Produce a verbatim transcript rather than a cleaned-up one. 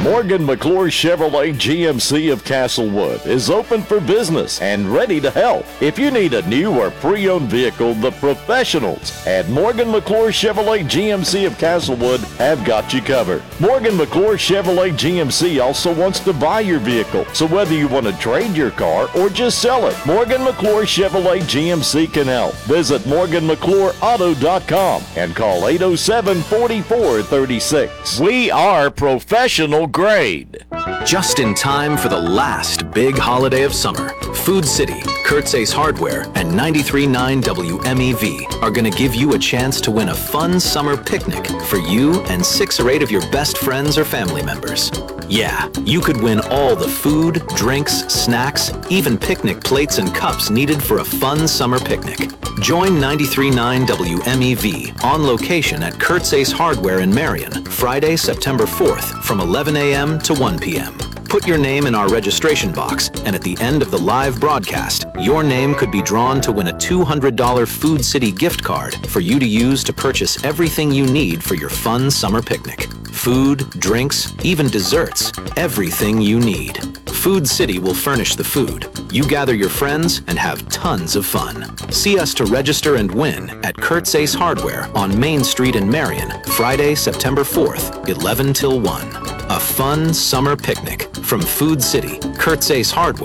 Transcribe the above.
Morgan McClure Chevrolet G M C of Castlewood is open for business and ready to help. If you need a new or pre-owned vehicle, the professionals at Morgan McClure Chevrolet G M C of Castlewood have got you covered. Morgan McClure Chevrolet G M C also wants to buy your vehicle, so whether you want to trade your car or just sell it, Morgan McClure Chevrolet G M C can help. Visit Morgan McClure Auto dot com and call eight oh seven, four four three six. We are professional grade. Just in time for the last big holiday of summer, Food City, Kurt's Ace Hardware, and ninety-three point nine W M E V are going to give you a chance to win a fun summer picnic for you and six or eight of your best friends or family members. Yeah, you could win all the food, drinks, snacks, even picnic plates and cups needed for a fun summer picnic. Join ninety-three point nine W M E V on location at Kurt's Ace Hardware in Marion, Friday, September fourth from eleven a m to one p m Put your name in our registration box, and at the end of the live broadcast, your name could be drawn to win a two hundred dollar Food City gift card for you to use to purchase everything you need for your fun summer picnic. Food, drinks, even desserts, everything you need. Food City will furnish the food. You gather your friends and have tons of fun. See us to register and win at Kurt's Ace Hardware on Main Street in Marion, Friday, September fourth, eleven till one. A fun summer picnic from Food City, Kurt's Ace Hardware.